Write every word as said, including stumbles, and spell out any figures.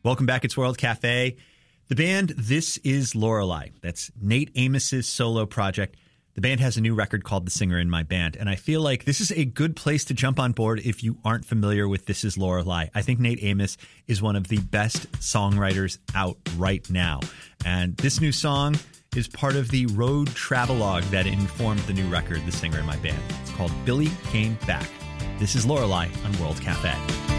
Welcome back. It's World Cafe. The band This Is Lorelei. That's Nate Amos's solo project. The band has a new record called The Singer in My Band, and I feel like this is a good place to jump on board if you aren't familiar with This Is Lorelei. I think Nate Amos is one of the best songwriters out right now, and this new song is part of the road travelogue that informed the new record, The Singer in My Band. It's called Billy Came Back. This is Lorelei on World Cafe.